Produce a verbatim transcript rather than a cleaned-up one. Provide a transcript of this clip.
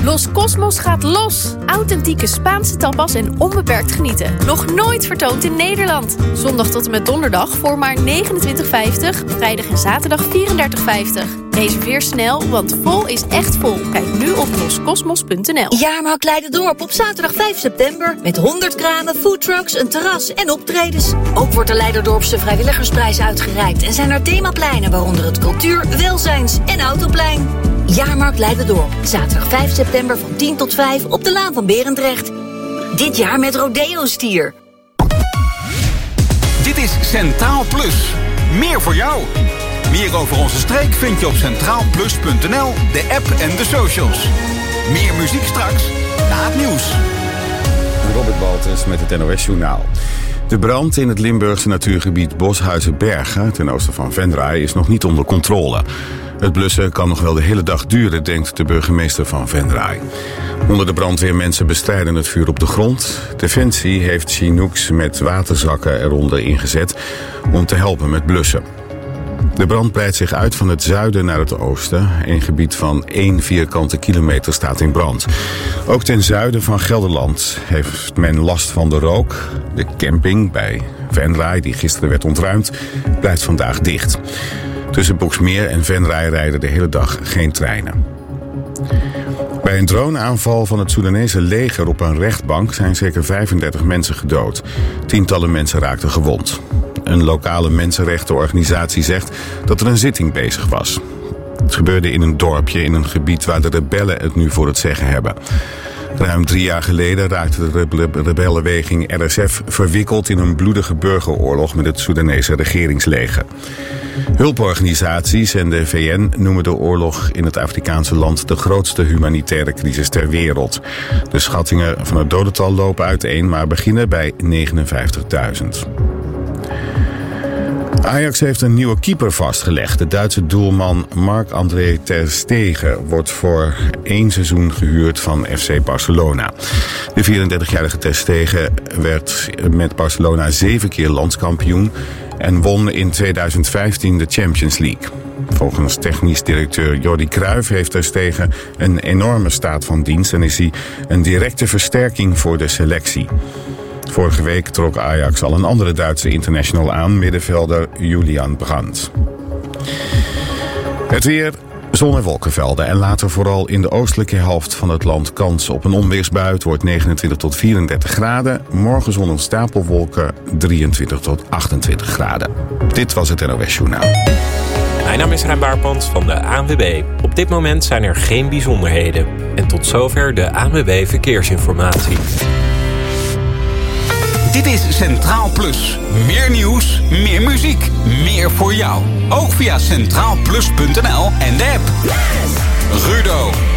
Los Cosmos gaat los! Authentieke Spaanse tapas en onbeperkt genieten. Nog nooit vertoond in Nederland. Zondag tot en met donderdag voor maar negenentwintig vijftig. Vrijdag en zaterdag vierendertig vijftig. Reserveer snel, want vol is echt vol. Kijk nu op los cosmos punt n l. Jaarmarkt Leiderdorp op zaterdag vijf september. Met honderd kramen, foodtrucks, een terras en optredens. Ook wordt de Leiderdorpse vrijwilligersprijs uitgereikt. En zijn er themapleinen, waaronder het Cultuur, Welzijns en Autoplein. Jaarmarkt Leiderdorp. Zaterdag vijf september van tien tot vijf op de Laan van Berendrecht. Dit jaar met Rodeo-stier. Dit is Centraal Plus. Meer voor jou. Meer over onze streek vind je op centraal plus punt n l, de app en de socials. Meer muziek straks na het nieuws. Robert Baltus met het N O S-journaal. De brand in het Limburgse natuurgebied Boshuizenbergen, ten oosten van Venray, is nog niet onder controle. Het blussen kan nog wel de hele dag duren, denkt de burgemeester van Venray. Honderden brandweermensen bestrijden het vuur op de grond. Defensie heeft Chinooks met waterzakken eronder ingezet om te helpen met blussen. De brand breidt zich uit van het zuiden naar het oosten. Een gebied van één vierkante kilometer staat in brand. Ook ten zuiden van Gelderland heeft men last van de rook. De camping bij Venray, die gisteren werd ontruimd, blijft vandaag dicht. Tussen Boxmeer en Venray rijden de hele dag geen treinen. Bij een droneaanval van het Soedanese leger op een rechtbank zijn zeker vijfendertig mensen gedood. Tientallen mensen raakten gewond. Een lokale mensenrechtenorganisatie zegt dat er een zitting bezig was. Het gebeurde in een dorpje in een gebied waar de rebellen het nu voor het zeggen hebben. Ruim drie jaar geleden raakte de rebellenbeweging R S F verwikkeld in een bloedige burgeroorlog met het Soedanese regeringsleger. Hulporganisaties en de V N noemen de oorlog in het Afrikaanse land de grootste humanitaire crisis ter wereld. De schattingen van het dodental lopen uiteen, maar beginnen bij negenenvijftigduizend. Ajax heeft een nieuwe keeper vastgelegd. De Duitse doelman Marc-André ter Stegen wordt voor één seizoen gehuurd van F C Barcelona. De vierendertigjarige ter Stegen werd met Barcelona zeven keer landskampioen en won in tweeduizend vijftien de Champions League. Volgens technisch directeur Jordi Cruijff heeft ter Stegen een enorme staat van dienst en is hij een directe versterking voor de selectie. Vorige week trok Ajax al een andere Duitse international aan, middenvelder Julian Brandt. Het weer, zon- en wolkenvelden en later vooral in de oostelijke helft van het land kans op een onweersbui. Het wordt negenentwintig tot vierendertig graden. Morgen zon en stapelwolken, drieëntwintig tot achtentwintig graden. Dit was het N O S-journaal. Mijn naam is Rijn Baarpand van de A N W B. Op dit moment zijn er geen bijzonderheden. En tot zover de A N W B Verkeersinformatie. Dit is Centraal Plus. Meer nieuws, meer muziek, meer voor jou. Ook via centraal plus punt n l en de app. Rudo.